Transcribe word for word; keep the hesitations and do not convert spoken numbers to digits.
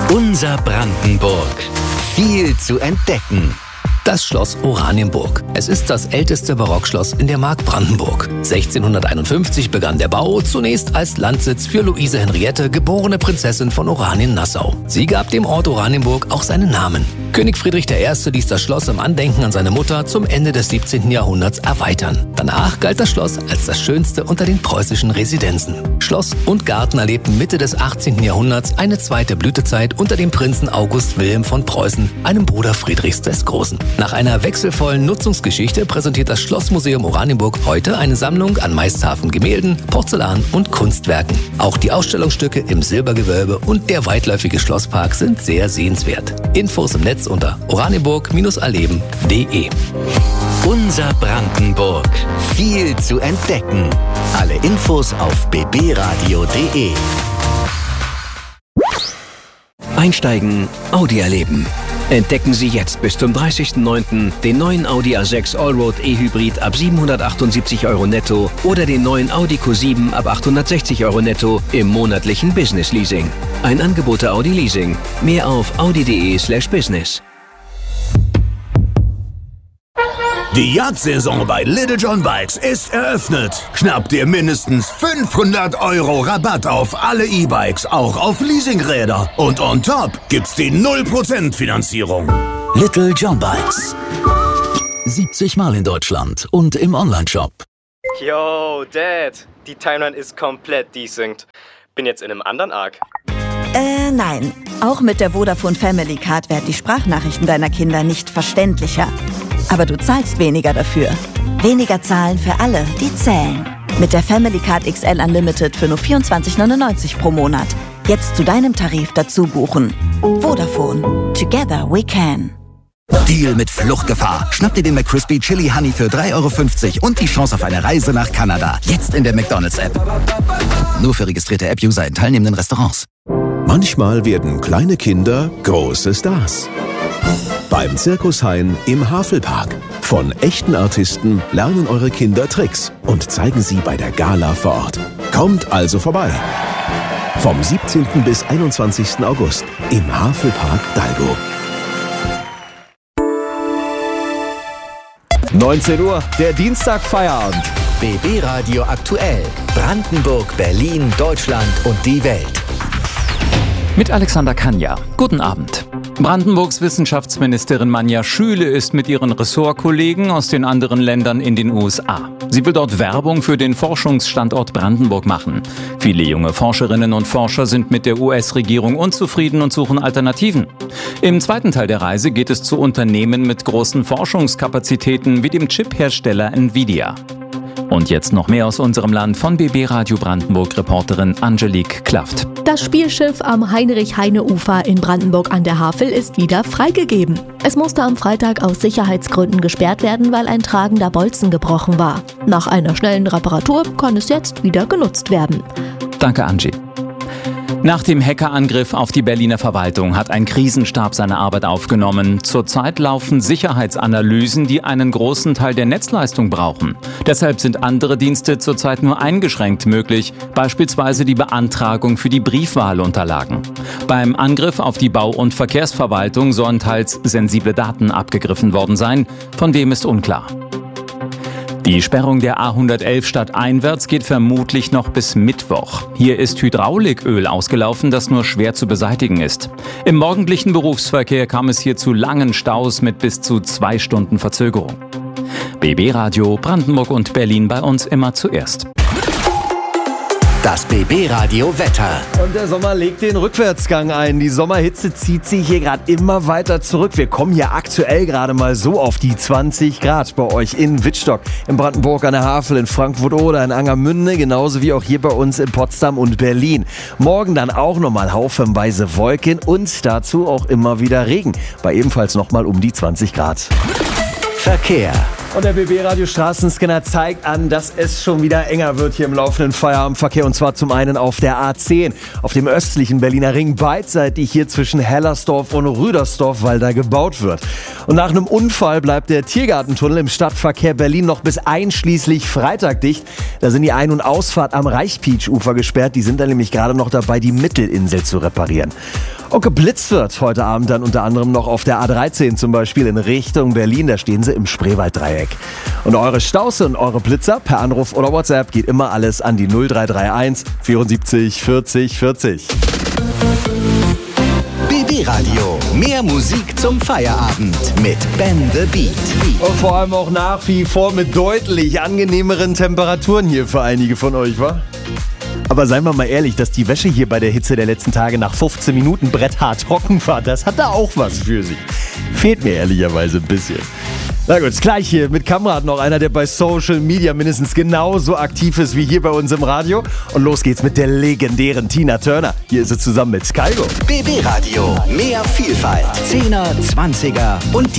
Unser Brandenburg. Viel zu entdecken. Das Schloss Oranienburg. Es ist das älteste Barockschloss in der Mark Brandenburg. sechzehnhunderteinundfünfzig begann der Bau, zunächst als Landsitz für Luise Henriette, geborene Prinzessin von Oranien-Nassau. Sie gab dem Ort Oranienburg auch seinen Namen. König Friedrich der Erste ließ das Schloss im Andenken an seine Mutter zum Ende des siebzehnten Jahrhunderts erweitern. Danach galt das Schloss als das schönste unter den preußischen Residenzen. Schloss und Garten erlebten Mitte des achtzehnten Jahrhunderts eine zweite Blütezeit unter dem Prinzen August Wilhelm von Preußen, einem Bruder Friedrichs des Großen. Nach einer wechselvollen Nutzungsgeschichte präsentiert das Schlossmuseum Oranienburg heute eine Sammlung an meist Gemälden, Porzellan und Kunstwerken. Auch die Ausstellungsstücke im Silbergewölbe und der weitläufige Schlosspark sind sehr sehenswert. Infos im Netz unter oranienburg erleben punkt de. Unser Brandenburg. Viel zu entdecken. Alle Infos auf b b radio punkt de. Einsteigen, Audi erleben. Entdecken Sie jetzt bis zum dreißigsten neunten den neuen Audi A sechs Allroad E-Hybrid ab siebenhundertachtundsiebzig Euro netto oder den neuen Audi Q sieben ab achthundertsechzig Euro netto im monatlichen Business Leasing. Ein Angebot der Audi Leasing. Mehr auf audi punkt de slash business. Die Jagdsaison bei Little John Bikes ist eröffnet. Schnapp dir mindestens fünfhundert Euro Rabatt auf alle E-Bikes, auch auf Leasingräder. Und on top gibt's die null Prozent Finanzierung. Little John Bikes. siebzig Mal in Deutschland und im Onlineshop. Yo, Dad. Die Timeline ist komplett desynced. Bin jetzt in einem anderen Arc. Äh, nein. Auch mit der Vodafone Family Card werden die Sprachnachrichten deiner Kinder nicht verständlicher. Aber du zahlst weniger dafür. Weniger zahlen für alle, die zählen. Mit der Family Card X L Unlimited für nur vierundzwanzig neunundneunzig pro Monat. Jetzt zu deinem Tarif dazu buchen. Vodafone. Together we can. Deal mit Fluchtgefahr. Schnapp dir den McCrispy Chili Honey für drei Euro fünfzig und die Chance auf eine Reise nach Kanada. Jetzt in der McDonald's-App. Nur für registrierte App-User in teilnehmenden Restaurants. Manchmal werden kleine Kinder große Stars. Beim Circus Hein im Havelpark. Von echten Artisten lernen eure Kinder Tricks und zeigen sie bei der Gala vor Ort. Kommt also vorbei. Vom siebzehnten bis einundzwanzigsten August im Havelpark Dalgo. neunzehn Uhr, der Dienstag Feierabend. B B Radio aktuell. Brandenburg, Berlin, Deutschland und die Welt. Mit Alexander Kanja. Guten Abend. Brandenburgs Wissenschaftsministerin Manja Schüle ist mit ihren Ressortkollegen aus den anderen Ländern in den U S A. Sie will dort Werbung für den Forschungsstandort Brandenburg machen. Viele junge Forscherinnen und Forscher sind mit der U S-Regierung unzufrieden und suchen Alternativen. Im zweiten Teil der Reise geht es zu Unternehmen mit großen Forschungskapazitäten wie dem Chiphersteller Nvidia. Und jetzt noch mehr aus unserem Land von B B Radio Brandenburg-Reporterin Angelique Klaft. Das Spielschiff am Heinrich-Heine-Ufer in Brandenburg an der Havel ist wieder freigegeben. Es musste am Freitag aus Sicherheitsgründen gesperrt werden, weil ein tragender Bolzen gebrochen war. Nach einer schnellen Reparatur kann es jetzt wieder genutzt werden. Danke, Angie. Nach dem Hackerangriff auf die Berliner Verwaltung hat ein Krisenstab seine Arbeit aufgenommen. Zurzeit laufen Sicherheitsanalysen, die einen großen Teil der Netzleistung brauchen. Deshalb sind andere Dienste zurzeit nur eingeschränkt möglich, beispielsweise die Beantragung für die Briefwahlunterlagen. Beim Angriff auf die Bau- und Verkehrsverwaltung sollen teils sensible Daten abgegriffen worden sein. Von wem ist unklar. Die Sperrung der A hundertelf stadteinwärts geht vermutlich noch bis Mittwoch. Hier ist Hydrauliköl ausgelaufen, das nur schwer zu beseitigen ist. Im morgendlichen Berufsverkehr kam es hier zu langen Staus mit bis zu zwei Stunden Verzögerung. B B Radio Brandenburg und Berlin bei uns immer zuerst. Das B B Radio Wetter. Und der Sommer legt den Rückwärtsgang ein. Die Sommerhitze zieht sich hier gerade immer weiter zurück. Wir kommen hier aktuell gerade mal so auf die zwanzig Grad bei euch in Wittstock, in Brandenburg an der Havel, in Frankfurt oder in Angermünde, genauso wie auch hier bei uns in Potsdam und Berlin. Morgen dann auch nochmal haufenweise Wolken und dazu auch immer wieder Regen, bei ebenfalls nochmal um die zwanzig Grad. Verkehr. Und der B B-Radio Straßenscanner zeigt an, dass es schon wieder enger wird hier im laufenden Feierabendverkehr. Und zwar zum einen auf der A zehn, auf dem östlichen Berliner Ring, beidseitig hier zwischen Hellersdorf und Rüdersdorf, weil da gebaut wird. Und nach einem Unfall bleibt der Tiergartentunnel im Stadtverkehr Berlin noch bis einschließlich Freitag dicht. Da sind die Ein- und Ausfahrt am Reichspietsch-Ufer gesperrt. Die sind dann nämlich gerade noch dabei, die Mittelinsel zu reparieren. Und geblitzt wird heute Abend dann unter anderem noch auf der A dreizehn zum Beispiel in Richtung Berlin. Da stehen sie im Spreewalddreieck. Und eure Stausse und eure Blitzer per Anruf oder WhatsApp geht immer alles an die null drei drei eins vierundsiebzig vierzig vierzig. B B-Radio. Mehr Musik zum Feierabend mit Ben the Beat. Und vor allem auch nach wie vor mit deutlich angenehmeren Temperaturen hier für einige von euch, wa? Aber seien wir mal ehrlich, dass die Wäsche hier bei der Hitze der letzten Tage nach fünfzehn Minuten bretthart trocken war, das hat da auch was für sich. Fehlt mir ehrlicherweise ein bisschen. Na gut, gleich hier mit Kamrat noch einer, der bei Social Media mindestens genauso aktiv ist wie hier bei uns im Radio. Und los geht's mit der legendären Tina Turner. Hier ist sie zusammen mit Kygo. B B-Radio. Mehr Vielfalt. Zehner, Zwanziger und